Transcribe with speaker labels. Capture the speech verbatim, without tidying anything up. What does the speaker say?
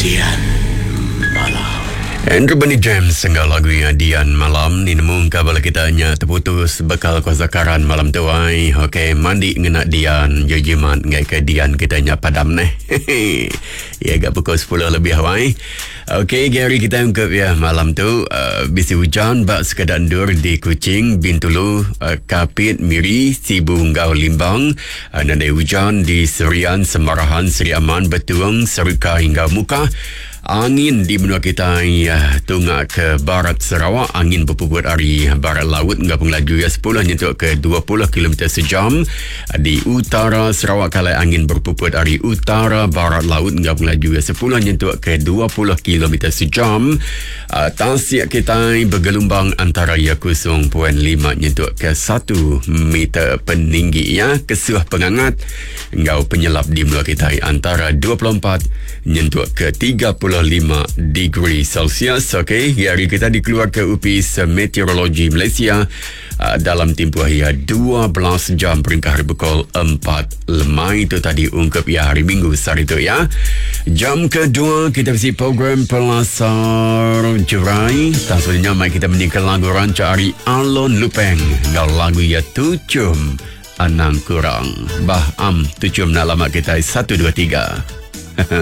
Speaker 1: Dian Malam.
Speaker 2: Andrew Bunny James senggal lagu yang Dian Malam ni nemu kabel kita hanya terputus bekal kuasa karan malam tu ai. Okey, mandi ngena Dian jejeman ngai ke Dian kita nya padam neh. Ya agak pukul sepuluh lebih awai. Okey, Gary kita ungkap ya malam tu uh, bisi hujan bak sekadar dur di Kuching, Bintulu, uh, Kapit, Miri, Sibu, Ngau, Limbang. Uh, dan ada hujan di Serian, Semarahan, Seri Aman, Betuang, Serika hingga Muka. Angin di benua kita ya, tungak ke barat Sarawak, angin berpuput dari barat laut menggabung laju ya sepuluh nyentuh ke dua puluh kilometer sejam. Di utara Sarawak kalai angin berpuput dari utara barat laut menggabung laju ya sepuluh nyentuh ke dua puluh kilometer sejam. Uh, Tasiak kita bergelombang antara ya kosong perpuluhan lima nyentuh ke satu meter peninggi ya. Kesuh pengangat engkau penyelap di benua kita antara dua puluh empat nyentuh ke tiga puluh lima degree Celsius. Okey, hari kita dikeluar ke Upis Meteorologi Malaysia uh, dalam tempoh ya dua belas jam peringkat hari pukul empat lemah. Itu tadi ungkap ya hari Minggu hari itu ya. Jam kedua kita bersih program Pelasar Jerai. Tak sebenarnya mai kita meningkat lagu rancak hari Alon Lupeng. Kalau lagu ya Tucum Anang Kurang Bah Am Tucum nak lama kita satu dua tiga.